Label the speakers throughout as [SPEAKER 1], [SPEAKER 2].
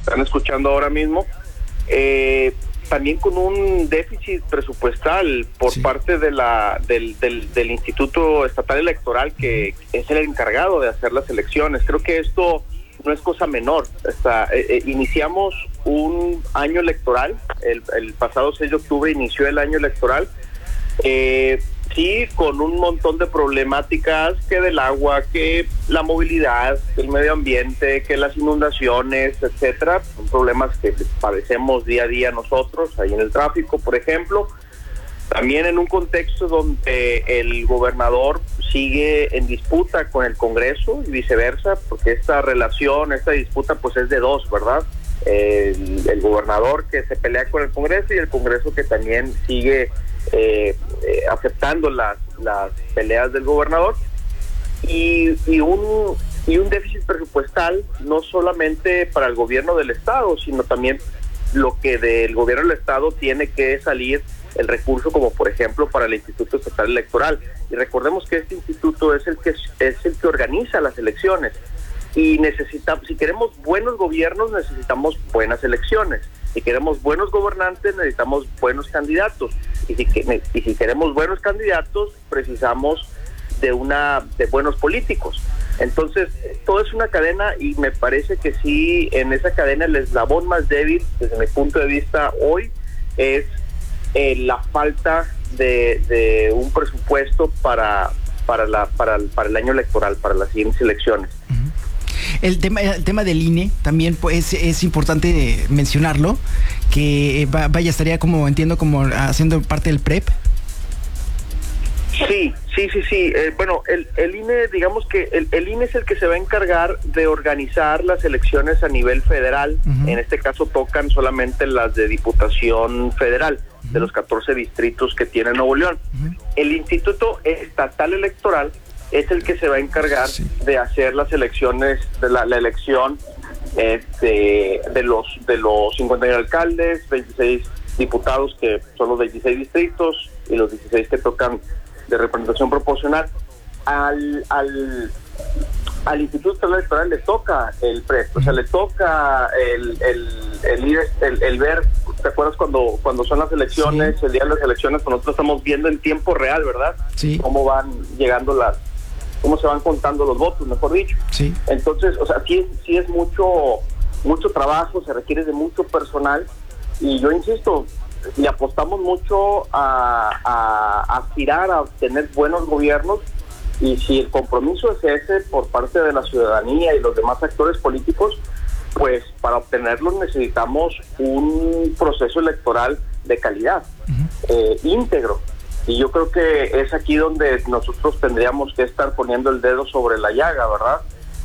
[SPEAKER 1] están escuchando ahora mismo, también con un déficit presupuestal por parte de del Instituto Estatal Electoral, que es el encargado de hacer las elecciones. Creo que esto no es cosa menor. Iniciamos un año electoral, el pasado 6 de octubre inició el año electoral, sí, con un montón de problemáticas, que del agua, que la movilidad, que el medio ambiente, que las inundaciones, etcétera. Son problemas que padecemos día a día nosotros, ahí en el tráfico, por ejemplo. También en un contexto donde el gobernador sigue en disputa con el Congreso y viceversa, porque esta disputa pues es de dos, ¿verdad? El gobernador que se pelea con el Congreso y el Congreso que también sigue aceptando las peleas del gobernador, y un déficit presupuestal no solamente para el gobierno del estado, sino también lo que del gobierno del estado tiene que salir el recurso, como por ejemplo para el Instituto Estatal Electoral. Y recordemos que este instituto es el que organiza las elecciones, y si queremos buenos gobiernos, necesitamos buenas elecciones. Si queremos buenos gobernantes, necesitamos buenos candidatos. Y si queremos buenos candidatos, precisamos de buenos políticos. Entonces, todo es una cadena, y me parece que sí, en esa cadena el eslabón más débil, desde mi punto de vista hoy, es la falta de un presupuesto para el año electoral, para las siguientes elecciones.
[SPEAKER 2] El tema del INE también pues es importante mencionarlo, que estaría entiendo como haciendo parte del PREP.
[SPEAKER 1] Sí. Bueno, el INE, digamos que el INE es el que se va a encargar de organizar las elecciones a nivel federal. En este caso tocan solamente las de Diputación Federal, de los 14 distritos que tiene Nuevo León. El Instituto Estatal Electoral es el que se va a encargar de hacer las elecciones, de la elección de los 51 alcaldes, 26 diputados, que son los 26 distritos, y los 16 que tocan de representación proporcional. Al Instituto Estatal Electoral le toca el PREP, o sea, le toca el ver. ¿Te acuerdas cuando son las elecciones, el día de las elecciones, nosotros estamos viendo en tiempo real, ¿verdad? Sí. Cómo van llegando cómo se van contando los votos, mejor dicho. Sí. Entonces, o sea, sí es mucho trabajo, se requiere de mucho personal, y yo insisto, le apostamos mucho a aspirar a tener buenos gobiernos, y si el compromiso es ese por parte de la ciudadanía y los demás actores políticos, pues para obtenerlos necesitamos un proceso electoral de calidad, íntegro. Y yo creo que es aquí donde nosotros tendríamos que estar poniendo el dedo sobre la llaga, ¿verdad?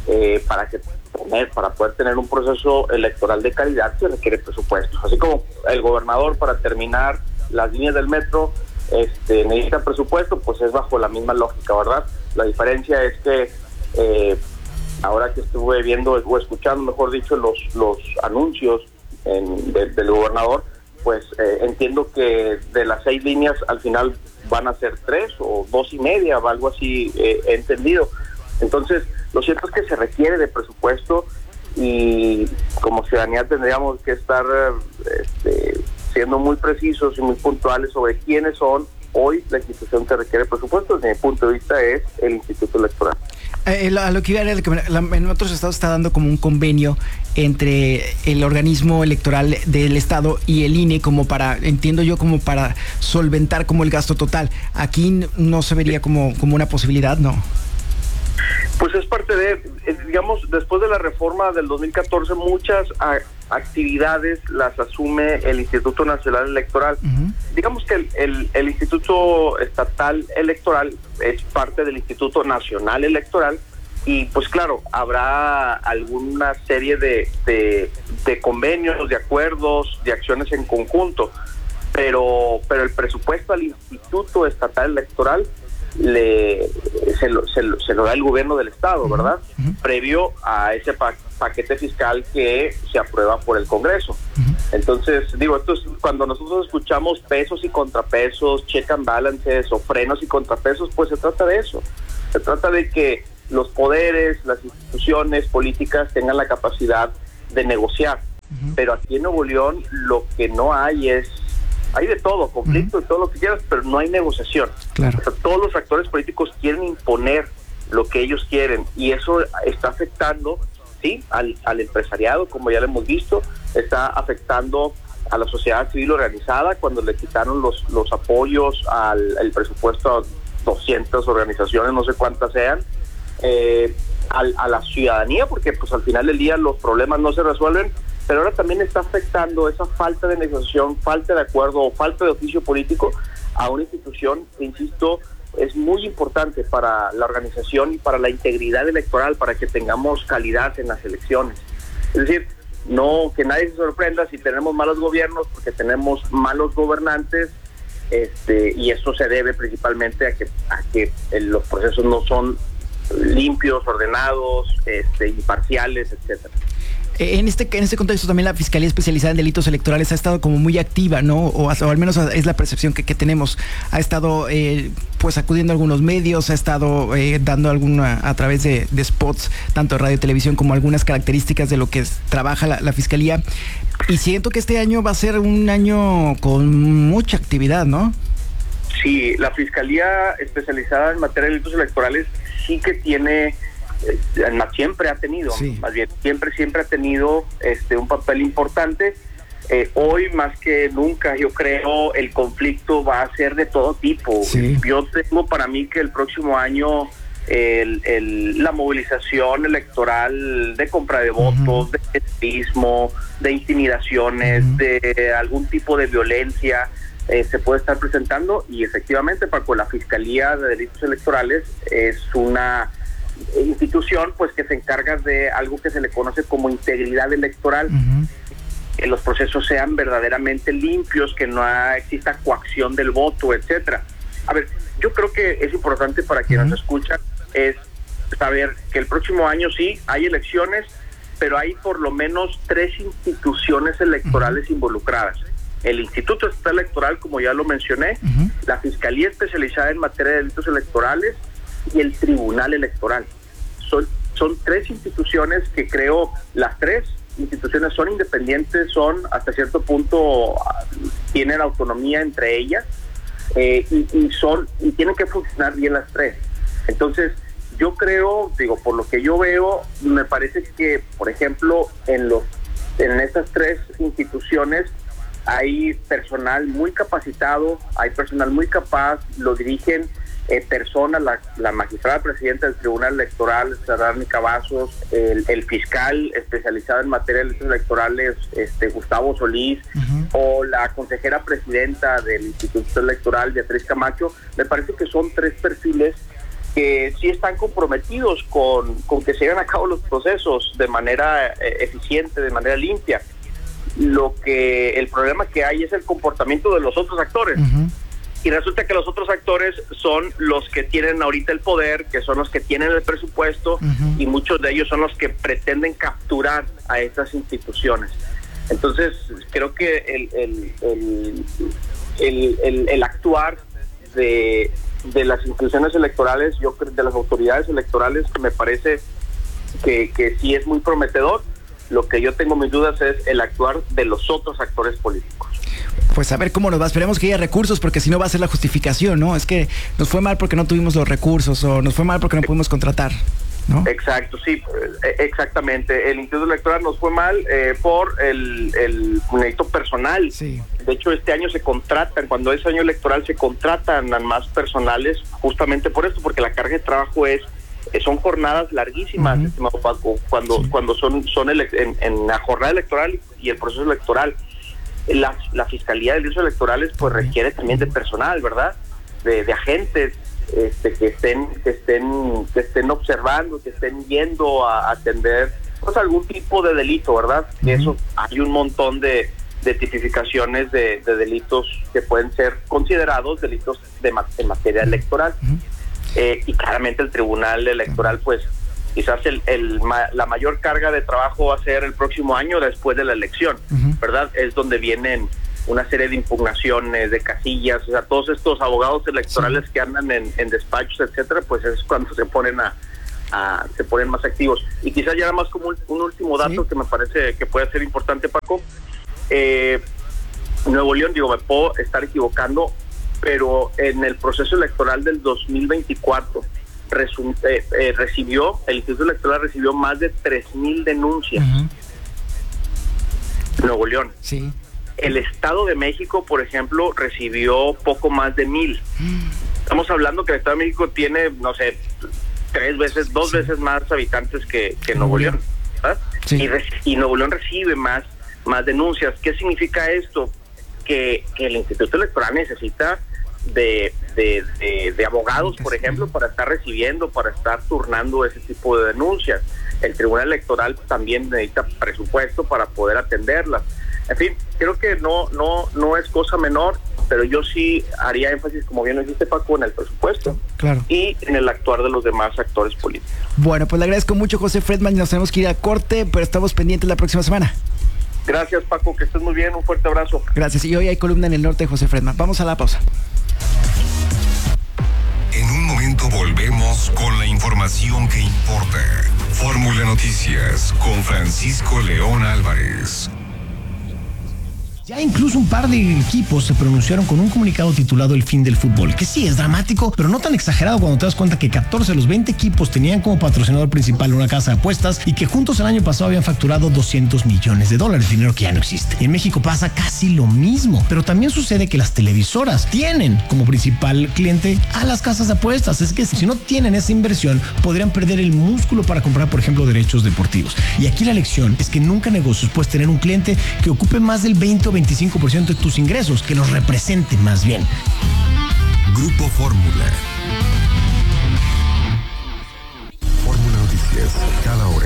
[SPEAKER 1] Para poder tener un proceso electoral de calidad se requiere presupuesto. Así como el gobernador, para terminar las líneas del metro, necesita presupuesto, pues es bajo la misma lógica, ¿verdad? La diferencia es que ahora que estuve viendo o escuchando, mejor dicho, los anuncios del gobernador, pues entiendo que de las 6 líneas al final van a ser 3 o 2.5, o algo así, he entendido. Entonces, lo cierto es que se requiere de presupuesto, y como ciudadanía tendríamos que estar siendo muy precisos y muy puntuales sobre quiénes son hoy la institución que requiere presupuesto. Desde mi punto de vista es el Instituto Electoral.
[SPEAKER 2] A lo que iba a decir, en otros estados está dando como un convenio entre el organismo electoral del estado y el INE, entiendo yo, como para solventar como el gasto total. Aquí no se vería como una posibilidad, ¿no?
[SPEAKER 1] Pues es parte digamos, después de la reforma del 2014, muchas actividades las asume el Instituto Nacional Electoral. Digamos que el Instituto Estatal Electoral es parte del Instituto Nacional Electoral, y pues claro, habrá alguna serie de convenios, de acuerdos, de acciones en conjunto, pero el presupuesto al Instituto Estatal Electoral se lo da el gobierno del estado, ¿verdad? Previo a ese paquete fiscal que se aprueba por el Congreso. Entonces, esto es cuando nosotros escuchamos pesos y contrapesos, check and balances o frenos y contrapesos, pues se trata de eso. Se trata de que los poderes, las instituciones políticas tengan la capacidad de negociar. pero aquí en Nuevo León lo que no hay hay de todo, conflicto y todo lo que quieras, pero no hay negociación.
[SPEAKER 2] Claro.
[SPEAKER 1] O sea, todos los actores políticos quieren imponer lo que ellos quieren, y eso está afectando, sí, al empresariado, como ya lo hemos visto, está afectando a la sociedad civil organizada cuando le quitaron los apoyos el presupuesto a 200 organizaciones, no sé cuántas sean, a la ciudadanía, porque pues al final del día los problemas no se resuelven, pero ahora también está afectando esa falta de negociación, falta de acuerdo o falta de oficio político a una institución que, insisto, es muy importante para la organización y para la integridad electoral, para que tengamos calidad en las elecciones. Es decir, no que nadie se sorprenda si tenemos malos gobiernos, porque tenemos malos gobernantes, y eso se debe principalmente a que los procesos no son limpios, ordenados, imparciales, etcétera.
[SPEAKER 2] En este contexto también la Fiscalía Especializada en Delitos Electorales ha estado como muy activa, ¿no? O al menos es la percepción que tenemos. Ha estado pues acudiendo a algunos medios, ha estado dando a través de spots, tanto de radio y televisión, como algunas características de lo que trabaja la Fiscalía. Y siento que este año va a ser un año con mucha actividad, ¿no?
[SPEAKER 1] Sí, la Fiscalía Especializada en Materia de Delitos Electorales sí que tiene... siempre ha tenido,
[SPEAKER 2] sí,
[SPEAKER 1] más bien siempre ha tenido un papel importante. Hoy más que nunca, yo creo, el conflicto va a ser de todo tipo.
[SPEAKER 2] Sí.
[SPEAKER 1] Yo tengo para mí que el próximo año la movilización electoral de compra de votos, de terrorismo, de intimidaciones, de algún tipo de violencia se puede estar presentando, y efectivamente, Paco, la Fiscalía de Delitos Electorales es una institución pues que se encarga de algo que se le conoce como integridad electoral, que los procesos sean verdaderamente limpios, que no exista coacción del voto, etcétera. A ver, yo creo que es importante para quienes nos escuchan es saber que el próximo año sí hay elecciones, pero hay por lo menos 3 instituciones electorales involucradas: el Instituto Estatal Electoral, como ya lo mencioné, la Fiscalía Especializada en Materia de Delitos Electorales y el Tribunal Electoral. Son 3 instituciones que creo, las 3 instituciones son independientes, son hasta cierto punto, tienen autonomía entre ellas, y tienen que funcionar bien las 3. Entonces, yo creo, por lo que yo veo, me parece que, por ejemplo, en estas 3 instituciones hay personal muy capacitado, hay personal muy capaz, lo dirigen personas, la magistrada presidenta del Tribunal Electoral, Serrani Cavazos, el fiscal especializado en materia de delitos electorales, Gustavo Solís, o la consejera presidenta del Instituto Electoral, Beatriz Camacho. Me parece que son 3 perfiles que sí están comprometidos con que se lleven a cabo los procesos de manera eficiente, de manera limpia. El problema que hay es el comportamiento de los otros actores. Y resulta que los otros actores son los que tienen ahorita el poder, que son los que tienen el presupuesto, y muchos de ellos son los que pretenden capturar a estas instituciones. Entonces, creo que el actuar de las instituciones electorales, yo creo, de las autoridades electorales, me parece que sí es muy prometedor. Lo que yo tengo mis dudas es el actuar de los otros actores políticos.
[SPEAKER 2] Pues a ver cómo nos va. Esperemos que haya recursos, porque si no va a ser la justificación, ¿no? Es que nos fue mal porque no tuvimos los recursos, o nos fue mal porque no pudimos contratar, ¿no?
[SPEAKER 1] Exacto, sí, exactamente. El Instituto Electoral nos fue mal por el mérito personal.
[SPEAKER 2] Sí.
[SPEAKER 1] De hecho, este año se contratan, cuando es año electoral, se contratan a más personales, justamente por esto, porque la carga de trabajo son jornadas larguísimas, estimado Paco, cuando son en la jornada electoral y el proceso electoral. La Fiscalía de Delitos Electorales pues requiere también de personal, ¿verdad? De agentes que estén observando, que estén yendo a atender pues algún tipo de delito, ¿verdad? Eso, hay un montón de tipificaciones de delitos que pueden ser considerados delitos en materia electoral. Y claramente el Tribunal Electoral, pues quizás la mayor carga de trabajo va a ser el próximo año después de la elección, ¿verdad? Es donde vienen una serie de impugnaciones, de casillas, o sea, todos estos abogados electorales que andan en despachos, etcétera, pues es cuando se ponen se ponen más activos. Y quizás ya nada más como un último dato que me parece que puede ser importante, Paco. Nuevo León, digo, me puedo estar equivocando, pero en el proceso electoral del 2024 el Instituto Electoral recibió más de 3,000 denuncias. Nuevo León.
[SPEAKER 2] Sí.
[SPEAKER 1] El Estado de México, por ejemplo, recibió poco más de 1,000. Estamos hablando que el Estado de México tiene, no sé, 2 veces más habitantes que Nuevo León.
[SPEAKER 2] Sí.
[SPEAKER 1] Y Nuevo León recibe más denuncias. ¿Qué significa esto? Que el Instituto Electoral necesita de abogados, por ejemplo, para estar turnando ese tipo de denuncias. El Tribunal Electoral también necesita presupuesto para poder atenderlas. En fin, creo que no es cosa menor, pero yo sí haría énfasis, como bien lo dijiste, Paco, en el presupuesto,
[SPEAKER 2] claro,
[SPEAKER 1] y en el actuar de los demás actores políticos.
[SPEAKER 2] Bueno, pues le agradezco mucho, José Fredman, y nos tenemos que ir a corte, pero estamos pendientes la próxima semana.
[SPEAKER 1] Gracias, Paco, que estés muy bien, un fuerte abrazo.
[SPEAKER 2] Gracias, y hoy hay columna en el norte de José Fredman. Vamos a la pausa.
[SPEAKER 3] En un momento volvemos con la información que importa. Fórmula Noticias con Francisco León Álvarez.
[SPEAKER 4] Ya incluso un par de equipos se pronunciaron con un comunicado titulado El fin del fútbol, que sí es dramático, pero no tan exagerado cuando te das cuenta que 14 de los 20 equipos tenían como patrocinador principal una casa de apuestas y que juntos el año pasado habían facturado $200 millones, dinero que ya no existe. Y en México pasa casi lo mismo, pero también sucede que las televisoras tienen como principal cliente a las casas de apuestas. Es que si no tienen esa inversión, podrían perder el músculo para comprar, por ejemplo, derechos deportivos. Y aquí la lección es que nunca en negocios puedes tener un cliente que ocupe más del 20 o 25% de tus ingresos, que los represente más bien.
[SPEAKER 3] Grupo Fórmula. Fórmula Noticias, cada hora.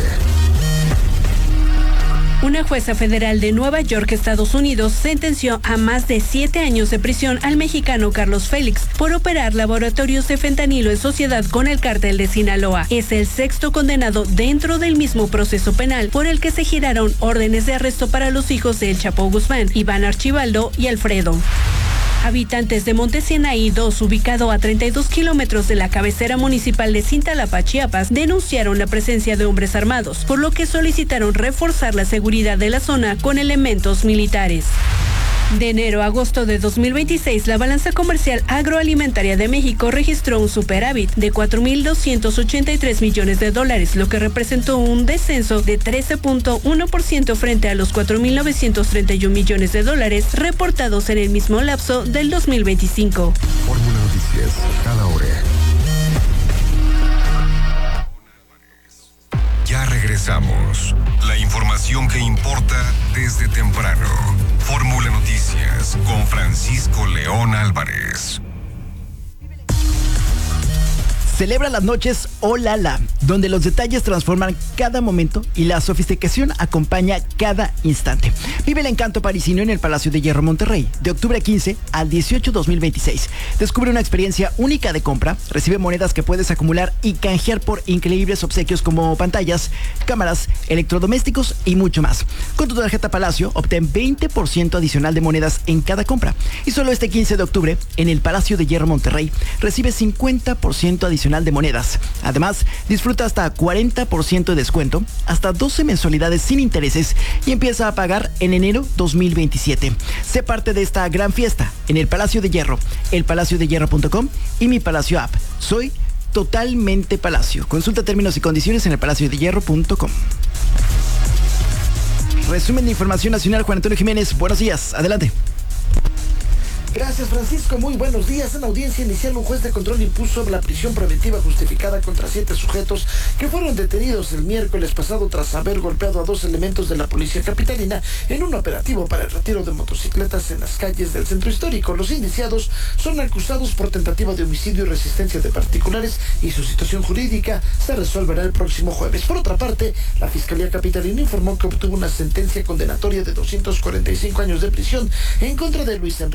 [SPEAKER 5] Una jueza federal de Nueva York, Estados Unidos, sentenció a más de 7 años de prisión al mexicano Carlos Félix por operar laboratorios de fentanilo en sociedad con el cártel de Sinaloa. Es el 6º condenado dentro del mismo proceso penal por el que se giraron órdenes de arresto para los hijos de El Chapo Guzmán, Iván Archibaldo y Alfredo. Habitantes de Monte Sinaí 2, ubicado a 32 kilómetros de la cabecera municipal de Cintalapa, Chiapas, denunciaron la presencia de hombres armados, por lo que solicitaron reforzar la seguridad de la zona con elementos militares. De enero a agosto de 2026, la balanza comercial agroalimentaria de México registró un superávit de $4,283 millones, lo que representó un descenso de 13.1% frente a los $4,931 millones reportados en el mismo lapso del 2025.
[SPEAKER 3] Fórmula Noticias, cada hora. Ya regresamos. La información que importa desde temprano. Fórmula Noticias con Francisco León Álvarez.
[SPEAKER 2] Celebra las noches Olala, donde los detalles transforman cada momento y la sofisticación acompaña cada instante. Vive el encanto parisino en el Palacio de Hierro Monterrey, de octubre 15 al 18 2026. Descubre una experiencia única de compra, recibe monedas que puedes acumular y canjear por increíbles obsequios como pantallas, cámaras, electrodomésticos y mucho más. Con tu tarjeta Palacio, obtén 20% adicional de monedas en cada compra. Y solo este 15 de octubre, en el Palacio de Hierro Monterrey, recibe 50% adicional de monedas. Además, disfruta hasta 40% de descuento, hasta 12 mensualidades sin intereses y empieza a pagar en enero 2027. Sé parte de esta gran fiesta en el Palacio de Hierro, elpalaciodehierro.com y mi Palacio App. Soy totalmente Palacio. Consulta términos y condiciones en elpalaciodehierro.com. Resumen de información nacional, Juan Antonio Jiménez. Buenos días, adelante.
[SPEAKER 6] Gracias, Francisco. Muy buenos días. En audiencia inicial, un juez de control impuso la prisión preventiva justificada contra 7 sujetos que fueron detenidos el miércoles pasado tras haber golpeado a 2 elementos de la policía capitalina en un operativo para el retiro de motocicletas en las calles del centro histórico. Los indiciados son acusados por tentativa de homicidio y resistencia de particulares y su situación jurídica se resolverá el próximo jueves. Por otra parte, la Fiscalía Capitalina informó que obtuvo una sentencia condenatoria de 245 años de prisión en contra de Luis Enrique N.,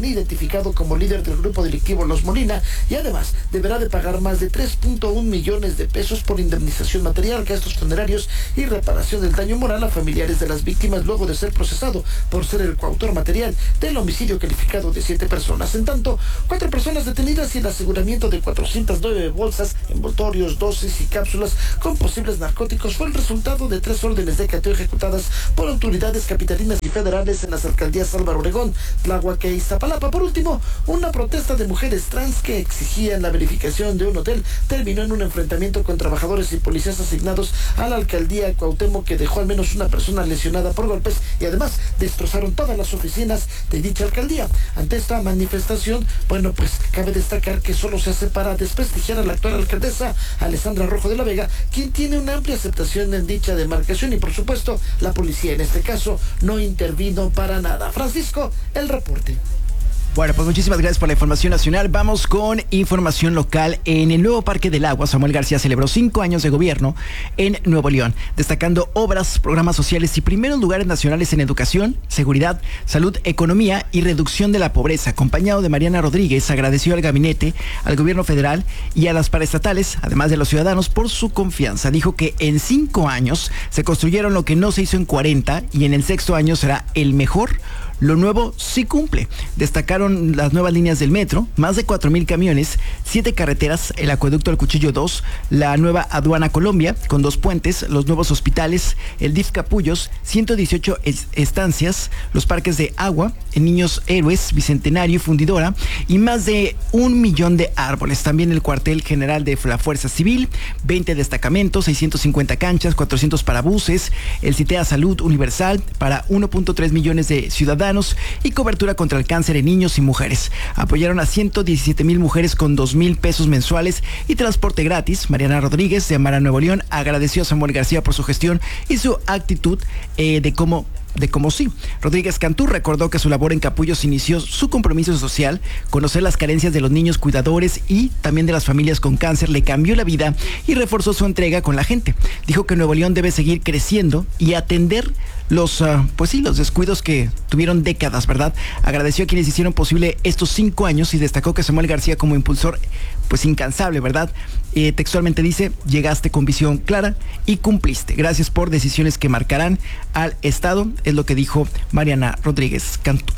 [SPEAKER 6] identificado como líder del grupo delictivo Los Molina, y además deberá de pagar más de 3.1 millones de pesos por indemnización material, gastos funerarios y reparación del daño moral a familiares de las víctimas, luego de ser procesado por ser el coautor material del homicidio calificado de 7 personas. En tanto, 4 personas detenidas y el aseguramiento de 409 bolsas, envoltorios, dosis y cápsulas con posibles narcóticos fue el resultado de 3 órdenes de cateo ejecutadas por autoridades capitalinas y federales en las alcaldías Álvaro Obregón, Tláhuac e Iztapalapa. Por último, una protesta de mujeres trans que exigían la verificación de un hotel terminó en un enfrentamiento con trabajadores y policías asignados a la alcaldía Cuauhtémoc, que dejó al menos una persona lesionada por golpes y además destrozaron todas las oficinas de dicha alcaldía. Ante esta manifestación, bueno, pues cabe destacar que solo se hace para desprestigiar a la actual alcaldesa Alessandra Rojo de la Vega, quien tiene una amplia aceptación en dicha demarcación, y por supuesto la policía en este caso no intervino para nada. Francisco, el reporte.
[SPEAKER 2] Bueno, pues muchísimas gracias por la información nacional. Vamos con información local. En el nuevo Parque del Agua, Samuel García celebró 5 años de gobierno en Nuevo León, destacando obras, programas sociales y primeros lugares nacionales en educación, seguridad, salud, economía y reducción de la pobreza. Acompañado de Mariana Rodríguez, agradeció al gabinete, al gobierno federal y a las paraestatales, además de los ciudadanos, por su confianza. Dijo que en 5 años se construyeron lo que no se hizo en 40 y en el 6º año será el mejor. Lo nuevo sí cumple. Destacaron las nuevas líneas del metro, más de 4,000 camiones, 7 carreteras, el acueducto del Cuchillo 2, la nueva aduana Colombia, con 2 puentes, los nuevos hospitales, el DIF Capullos, 118 estancias, los parques de agua, Niños Héroes, Bicentenario y Fundidora, y más de 1 millón de árboles. También el cuartel general de la Fuerza Civil, 20 destacamentos, 650 canchas, 400 parabuses, el CITEA Salud Universal para 1.3 millones de ciudadanos y cobertura contra el cáncer en niños y mujeres. Apoyaron a 117,000 mujeres con 2,000 pesos mensuales y transporte gratis. Mariana Rodríguez, de Amara Nuevo León, agradeció a Samuel García por su gestión y su actitud de cómo sí. Rodríguez Cantú recordó que su labor en Capullos inició su compromiso social, conocer las carencias de los niños cuidadores y también de las familias con cáncer le cambió la vida y reforzó su entrega con la gente. Dijo que Nuevo León debe seguir creciendo y atender los descuidos que tuvieron décadas, ¿verdad? Agradeció a quienes hicieron posible estos 5 años y destacó que Samuel García como impulsor, pues incansable, ¿verdad? Textualmente dice: llegaste con visión clara y cumpliste. Gracias por decisiones que marcarán al Estado, es lo que dijo Mariana Rodríguez Cantú.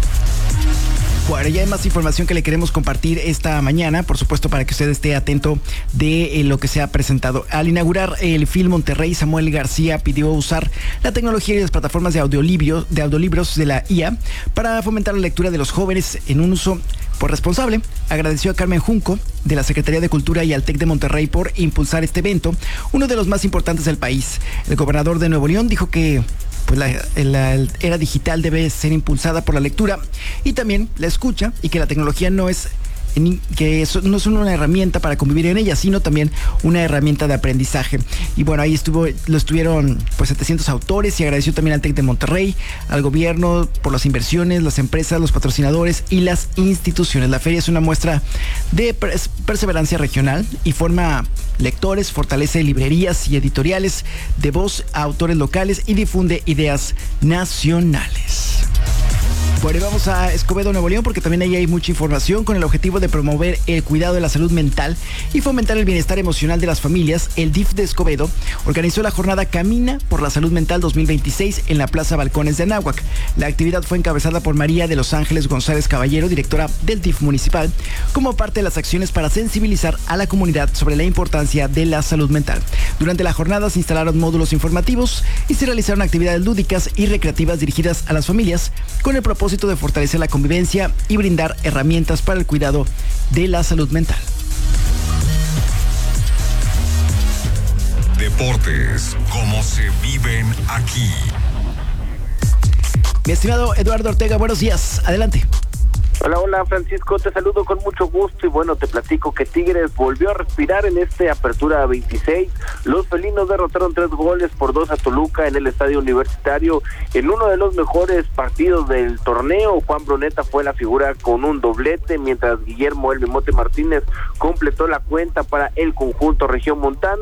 [SPEAKER 2] Bueno, ya hay más información que le queremos compartir esta mañana, por supuesto, para que usted esté atento de lo que se ha presentado. Al inaugurar el FIL Monterrey, Samuel García pidió usar la tecnología y las plataformas de audiolibros de la IA para fomentar la lectura de los jóvenes en un uso responsable. Agradeció a Carmen Junco, de la Secretaría de Cultura, y al TEC de Monterrey por impulsar este evento, uno de los más importantes del país. El gobernador de Nuevo León dijo que la era digital debe ser impulsada por la lectura y también la escucha, y que la tecnología no es una herramienta para convivir en ella, sino también una herramienta de aprendizaje. Y bueno, ahí estuvieron 700 autores, y agradeció también al TEC de Monterrey, al gobierno por las inversiones, las empresas, los patrocinadores y las instituciones. La feria es una muestra de perseverancia regional y forma lectores, fortalece librerías y editoriales de voz a autores locales y difunde ideas nacionales. Bueno, vamos a Escobedo, Nuevo León, porque también ahí hay mucha información. Con el objetivo de promover el cuidado de la salud mental y fomentar el bienestar emocional de las familias, el DIF de Escobedo organizó la jornada Camina por la Salud Mental 2026 en la Plaza Balcones de Anáhuac. La actividad fue encabezada por María de los Ángeles González Caballero, directora del DIF municipal, como parte de las acciones para sensibilizar a la comunidad sobre la importancia de la salud mental. Durante la jornada se instalaron módulos informativos y se realizaron actividades lúdicas y recreativas dirigidas a las familias con el propósito de fortalecer la convivencia y brindar herramientas para el cuidado de la salud mental.
[SPEAKER 3] Deportes, como se viven aquí.
[SPEAKER 2] Mi estimado Eduardo Ortega, buenos días. Adelante.
[SPEAKER 1] Hola Francisco, te saludo con mucho gusto y bueno, te platico que Tigres volvió a respirar en este Apertura 26. Los felinos derrotaron 3-2 a Toluca en el Estadio Universitario en uno de los mejores partidos del torneo. Juan Bruneta fue la figura con un doblete, mientras Guillermo El Mimote Martínez completó la cuenta para el conjunto regiomontano.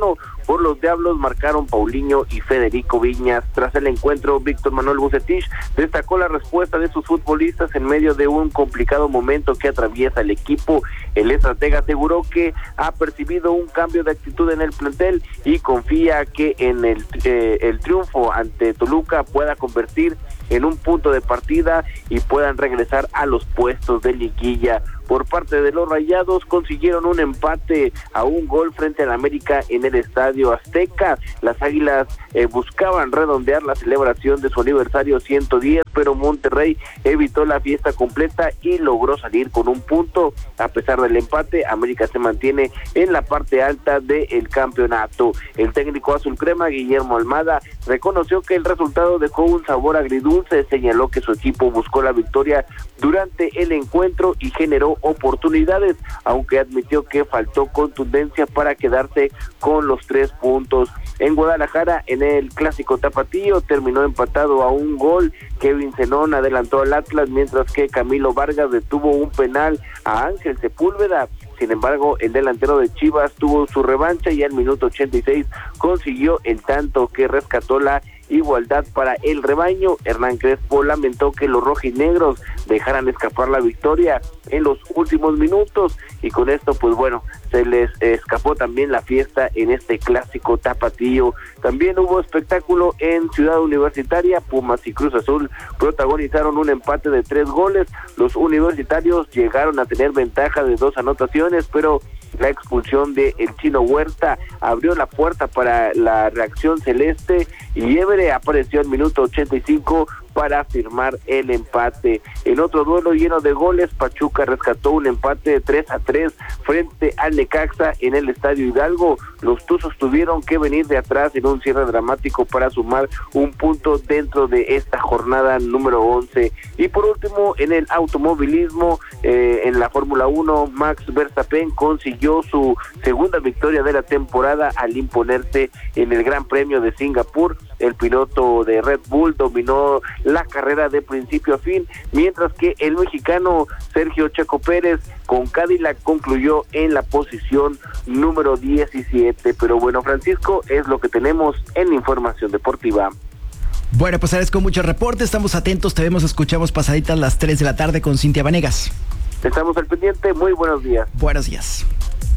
[SPEAKER 1] por los Diablos marcaron Paulinho y Federico Viñas. Tras el encuentro, Víctor Manuel Vucetich destacó la respuesta de sus futbolistas en medio de un complicado momento que atraviesa el equipo. El estratega aseguró que ha percibido un cambio de actitud en el plantel y confía que en el triunfo ante Toluca pueda convertir en un punto de partida y puedan regresar a los puestos de liguilla. Por parte de los Rayados, consiguieron un empate a un gol frente al América en el Estadio Azteca. Las Águilas buscaban redondear la celebración de su aniversario 110, pero Monterrey evitó la fiesta completa y logró salir con un punto. A pesar del empate, América se mantiene en la parte alta del campeonato. El técnico azul crema, Guillermo Almada, reconoció que el resultado dejó un sabor agridulce. Señaló que su equipo buscó la victoria durante el encuentro y generó oportunidades, aunque admitió que faltó contundencia para quedarse con los 3 puntos. En Guadalajara, en el clásico tapatío, terminó empatado a un gol. Kevin Zenón adelantó al Atlas, mientras que Camilo Vargas detuvo un penal a Ángel Sepúlveda. Sin embargo, el delantero de Chivas tuvo su revancha y al minuto 86 consiguió el tanto que rescató la igualdad para el rebaño. Hernán Crespo lamentó que los rojinegros dejaran escapar la victoria en los últimos minutos y con esto pues bueno, se les escapó también la fiesta en este clásico tapatío. También hubo espectáculo en Ciudad Universitaria. Pumas y Cruz Azul protagonizaron un empate de 3 goles. Los universitarios llegaron a tener ventaja de 2 anotaciones, pero la expulsión de el Chino Huerta abrió la puerta para la reacción celeste y Évere apareció al minuto 85 para firmar el empate. En otro duelo lleno de goles, Pachuca rescató un empate de 3-3 frente al Necaxa en el Estadio Hidalgo. Los Tuzos tuvieron que venir de atrás en un cierre dramático para sumar un punto dentro de esta jornada número 11. Y por último, en el automovilismo, en la Fórmula 1, Max Verstappen consiguió su segunda victoria de la temporada al imponerse en el Gran Premio de Singapur. El piloto de Red Bull dominó la carrera de principio a fin, mientras que el mexicano Sergio Checo Pérez con Cadillac concluyó en la posición número 17. Pero bueno, Francisco, es lo que tenemos en información deportiva.
[SPEAKER 2] Bueno, pues agradezco mucho el reporte, estamos atentos, te vemos, escuchamos pasaditas las 3 de la tarde con Cintia Vanegas.
[SPEAKER 1] Estamos al pendiente, muy buenos días.
[SPEAKER 2] Buenos días.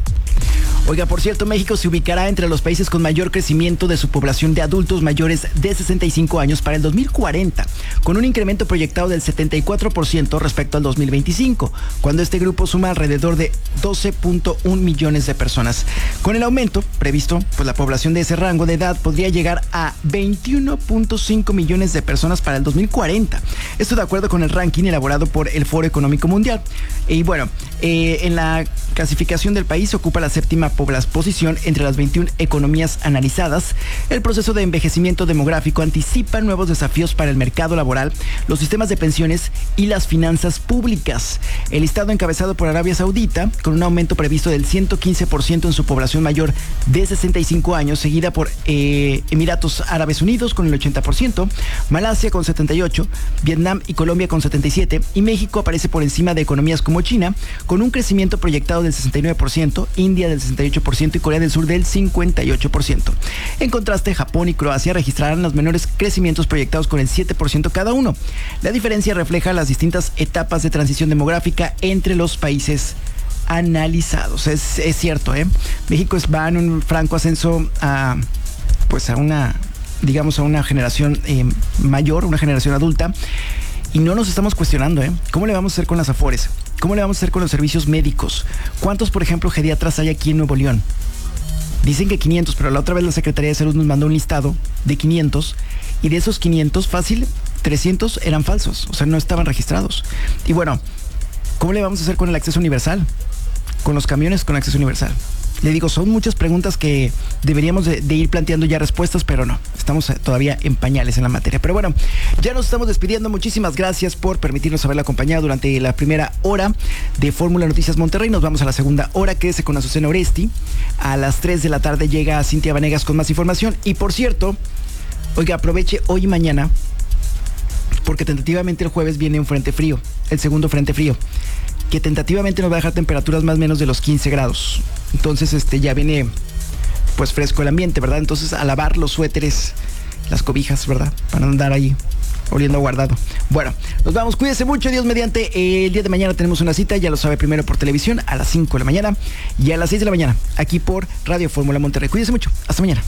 [SPEAKER 2] Oiga, por cierto, México se ubicará entre los países con mayor crecimiento de su población de adultos mayores de 65 años para el 2040, con un incremento proyectado del 74% respecto al 2025, cuando este grupo suma alrededor de 12.1 millones de personas. Con el aumento previsto, pues la población de ese rango de edad podría llegar a 21.5 millones de personas para el 2040. Esto de acuerdo con el ranking elaborado por el Foro Económico Mundial. Y bueno, en la clasificación del país ocupa la séptima posición entre las 21 economías analizadas. El proceso de envejecimiento demográfico anticipa nuevos desafíos para el mercado laboral, los sistemas de pensiones y las finanzas públicas. El listado encabezado por Arabia Saudita, con un aumento previsto del 115% en su población mayor de 65 años, seguida por Emiratos Árabes Unidos con el 80%, Malasia con 78%, Vietnam y Colombia con 77%, y México aparece por encima de economías como China, con un crecimiento proyectado del 69%, India del 68% y Corea del Sur del 58%. En contraste, Japón y Croacia registrarán los menores crecimientos proyectados con el 7% cada uno. La diferencia refleja las distintas etapas de transición demográfica entre los países analizados. Es cierto, México va en un franco ascenso a una generación mayor, una generación adulta, y no nos estamos cuestionando, ¿cómo le vamos a hacer con las Afores? ¿Cómo le vamos a hacer con los servicios médicos? ¿Cuántos, por ejemplo, geriatras hay aquí en Nuevo León? Dicen que 500, pero la otra vez la Secretaría de Salud nos mandó un listado de 500, y de esos 500, fácil, 300 eran falsos, o sea, no estaban registrados. Y bueno, ¿cómo le vamos a hacer con el acceso universal? Con los camiones con acceso universal. Le digo, son muchas preguntas que deberíamos de ir planteando ya respuestas, pero no, estamos todavía en pañales en la materia. Pero bueno, ya nos estamos despidiendo. Muchísimas gracias por permitirnos haberla acompañado durante la primera hora de Fórmula Noticias Monterrey. Nos vamos a la segunda hora, quédese con Azucena Oresti. A las 3 de la tarde llega Cintia Vanegas con más información. Y por cierto, oiga, aproveche hoy y mañana, porque tentativamente el jueves viene un frente frío, el segundo frente frío, que tentativamente nos va a dejar temperaturas más o menos de los 15 grados. Entonces ya viene pues fresco el ambiente, ¿verdad? Entonces a lavar los suéteres, las cobijas, ¿verdad? Para no andar ahí oliendo guardado. Bueno, nos vamos, cuídense mucho, Dios mediante. El día de mañana tenemos una cita, ya lo sabe, primero por televisión a las 5 de la mañana y a las 6 de la mañana aquí por Radio Fórmula Monterrey. Cuídense mucho, hasta mañana.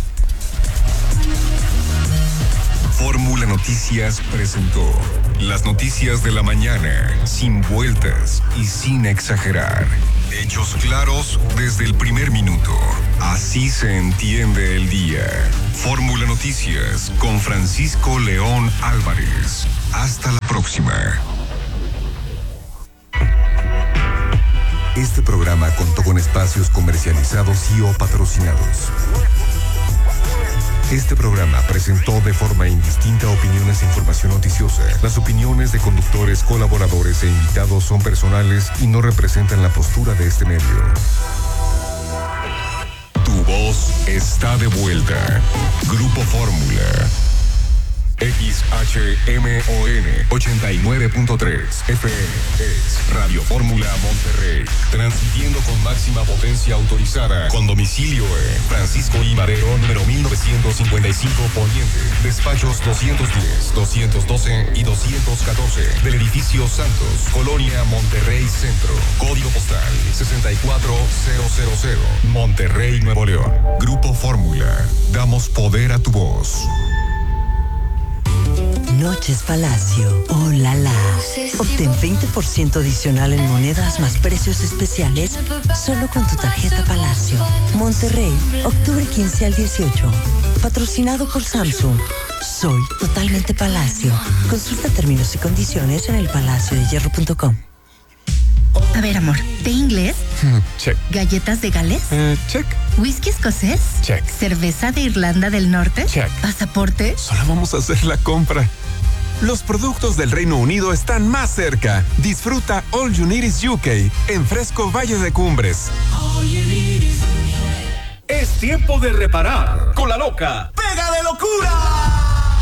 [SPEAKER 3] Fórmula Noticias presentó las noticias de la mañana, sin vueltas y sin exagerar. Hechos claros desde el primer minuto. Así se entiende el día. Fórmula Noticias con Francisco León Álvarez. Hasta la próxima. Este programa contó con espacios comercializados y o patrocinados. Este programa presentó de forma indistinta opiniones e información noticiosa. Las opiniones de conductores, colaboradores e invitados son personales y no representan la postura de este medio. Tu voz está de vuelta. Grupo Fórmula. XHMON 89.3 FM es Radio Fórmula Monterrey, transmitiendo con máxima potencia autorizada, con domicilio en Francisco I. Madero, número 1955 Poniente, despachos 210, 212 y 214 del edificio Santos, Colonia Monterrey Centro, código postal 64000, Monterrey, Nuevo León. Grupo Fórmula, damos poder a tu voz.
[SPEAKER 7] Noches Palacio. ¡Oh, la la! Obtén 20% adicional en monedas más precios especiales solo con tu tarjeta Palacio. Monterrey, octubre 15 al 18. Patrocinado por Samsung. Soy totalmente Palacio. Consulta términos y condiciones en elpalaciodehierro.com.
[SPEAKER 8] A ver, amor, ¿té inglés?
[SPEAKER 9] Check.
[SPEAKER 8] ¿Galletas de Gales?
[SPEAKER 9] Check.
[SPEAKER 8] ¿Whisky escocés?
[SPEAKER 9] Check.
[SPEAKER 8] ¿Cerveza de Irlanda del Norte?
[SPEAKER 9] Check.
[SPEAKER 8] ¿Pasaporte?
[SPEAKER 9] Solo vamos a hacer la compra. Los productos del Reino Unido están más cerca. Disfruta All You Need Is UK en Fresco Valle de Cumbres.
[SPEAKER 10] Es tiempo de reparar con la loca Pega de Locura.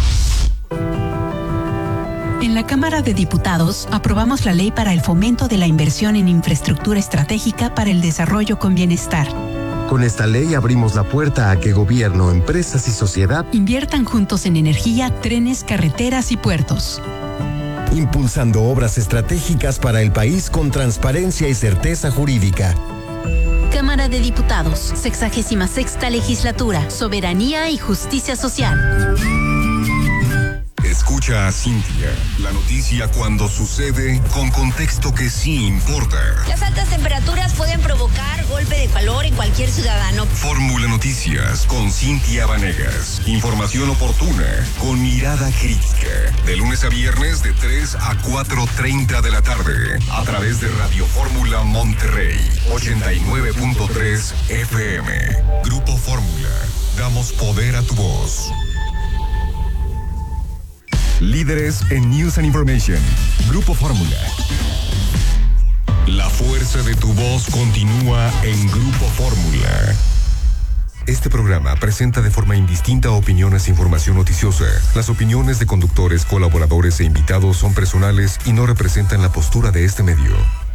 [SPEAKER 11] En la Cámara de Diputados aprobamos la ley para el fomento de la inversión en infraestructura estratégica para el desarrollo con bienestar.
[SPEAKER 12] Con esta ley abrimos la puerta a que gobierno, empresas y sociedad
[SPEAKER 11] inviertan juntos en energía, trenes, carreteras y puertos.
[SPEAKER 12] Impulsando obras estratégicas para el país con transparencia y certeza jurídica.
[SPEAKER 13] Cámara de Diputados, 66ª Legislatura, Soberanía y Justicia Social.
[SPEAKER 3] Escucha a Cintia, la noticia cuando sucede con contexto que sí importa.
[SPEAKER 14] Las altas temperaturas pueden provocar golpe de calor en cualquier ciudadano.
[SPEAKER 3] Fórmula Noticias con Cintia Vanegas. Información oportuna con mirada crítica. De lunes a viernes de 3 a 4:30 de la tarde. A través de Radio Fórmula Monterrey, 89.3 FM. Grupo Fórmula. Damos poder a tu voz. Líderes en News and Information. Grupo Fórmula. La fuerza de tu voz continúa en Grupo Fórmula. Este programa presenta de forma indistinta opiniones e información noticiosa. Las opiniones de conductores, colaboradores e invitados son personales y no representan la postura de este medio.